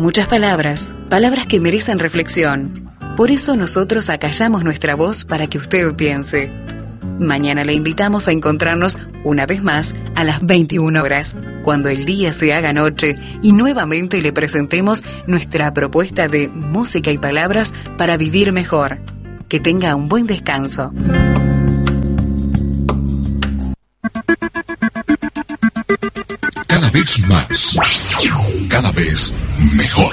muchas palabras, palabras que merecen reflexión. Por eso nosotros acallamos nuestra voz para que usted piense. Mañana le invitamos a encontrarnos una vez más a las 21 horas, cuando el día se haga noche y nuevamente le presentemos nuestra propuesta de música y palabras para vivir mejor. Que tenga un buen descanso. Cada vez más, cada vez mejor.